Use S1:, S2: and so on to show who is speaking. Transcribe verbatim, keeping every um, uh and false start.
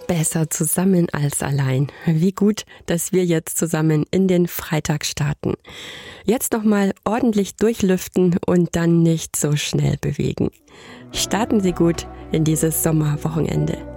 S1: Besser zusammen als allein. Wie gut, dass wir jetzt zusammen in den Freitag starten. Jetzt nochmal ordentlich durchlüften und dann nicht so schnell bewegen. Starten Sie gut in dieses Sommerwochenende.